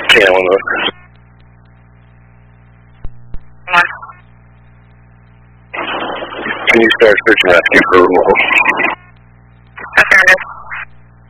Yeah, one of Can you start search and rescue for removal? Affirmative.